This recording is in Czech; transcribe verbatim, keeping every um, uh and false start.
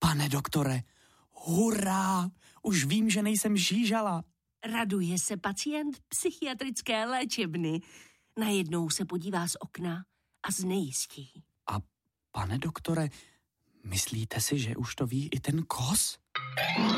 Pane doktore, hurá, už vím, že nejsem žížala. Raduje se pacient psychiatrické léčebny. Najednou se podívá z okna a znejistí. A pane doktore, myslíte si, že už to ví i ten kos?